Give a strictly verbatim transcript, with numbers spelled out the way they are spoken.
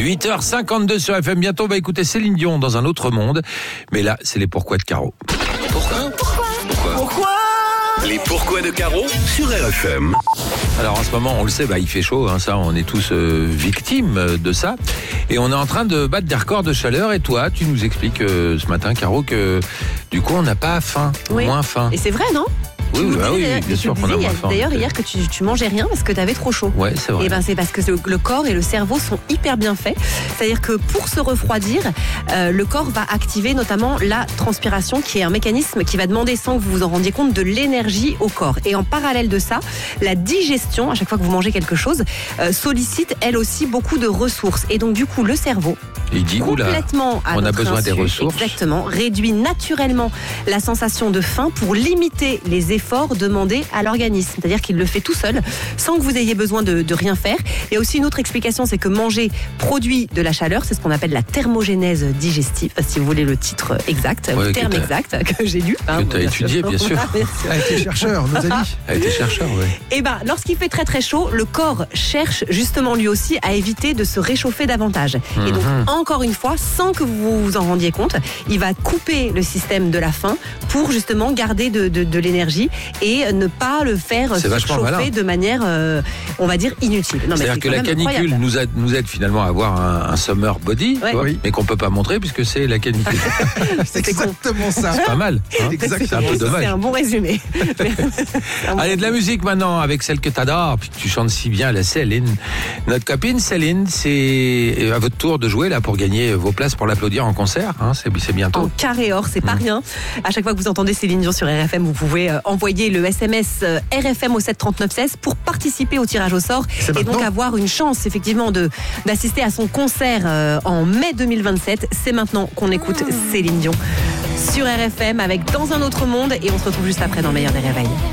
huit heures cinquante-deux sur F M. Bientôt, on va écouter Céline Dion dans un autre monde. Mais là, c'est les pourquoi de Caro. Pourquoi ? Pourquoi ? Pourquoi ? Pourquoi ? Les pourquoi de Caro sur R F M. Alors en ce moment, on le sait, bah, il fait chaud, hein, ça, on est tous euh, victimes de ça. Et on est en train de battre des records de chaleur. Et toi, tu nous expliques euh, ce matin, Caro, que du coup, on n'a pas faim, oui. moins faim. Et c'est vrai, non ? Oui, oui, bah oui, bien sûr qu'on a moins faim. D'ailleurs, hier, que tu, tu mangeais rien parce que tu avais trop chaud. Ouais, c'est vrai. Et ben, c'est parce que le, le corps et le cerveau sont hyper bien faits. C'est-à-dire que pour se refroidir, euh, le corps va activer notamment la transpiration, qui est un mécanisme qui va demander, sans que vous vous en rendiez compte, de l'énergie au corps. Et en parallèle de ça, la digestion, à chaque fois que vous mangez quelque chose, euh, sollicite elle aussi beaucoup de ressources. Et donc, du coup, le cerveau, il dit, complètement à on a besoin insu, des ressources. Exactement, réduit naturellement la sensation de faim pour limiter les efforts demandés à l'organisme. C'est-à-dire qu'il le fait tout seul, sans que vous ayez besoin de, de rien faire. Il y a aussi une autre explication, c'est que manger produit de la chaleur, c'est ce qu'on appelle la thermogénèse digestive, si vous voulez le titre exact, ouais, le terme exact que j'ai lu. Que hein, tu as étudié, bien sûr. A été chercheur, nos amis. A été chercheur, oui. Et bien, lorsqu'il fait très très chaud, le corps cherche justement lui aussi à éviter de se réchauffer davantage. Mm-hmm. Et donc, encore une fois, sans que vous vous en rendiez compte, il va couper le système de la faim pour justement garder de, de, de l'énergie et ne pas le faire se chauffer de manière, euh, on va dire, inutile. Non, c'est-à-dire mais c'est que la canicule nous aide, nous aide finalement à avoir un, un summer body, ouais. oui. mais qu'on ne peut pas montrer puisque c'est la canicule. C'est exactement ça. C'est pas mal. Hein, c'est un peu dommage. C'est un bon résumé. un bon Allez, de la musique maintenant avec celle que tu adores, puis tu chantes si bien, la Céline. Notre copine Céline, c'est à votre tour de jouer là pour gagner vos places pour l'applaudir en concert. Hein, c'est, c'est bientôt. En carré or, c'est pas mmh. rien. À chaque fois que vous entendez Céline Dion sur R F M, vous pouvez euh, envoyer le S M S euh, R F M au sept trente-neuf seize pour participer au tirage au sort c'est et maintenant. Donc avoir une chance effectivement de, d'assister à son concert euh, en mai deux mille vingt-sept. C'est maintenant qu'on écoute mmh. Céline Dion sur R F M avec Dans un autre monde et on se retrouve juste après dans le meilleur des réveils.